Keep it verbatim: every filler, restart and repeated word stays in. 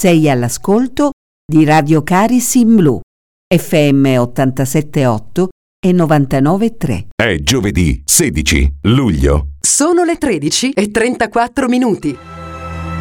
Sei all'ascolto di Radio Caris in Blu, F M ottantasette virgola otto e novantanove virgola tre. È giovedì sedici luglio. Sono le tredici e trentaquattro minuti.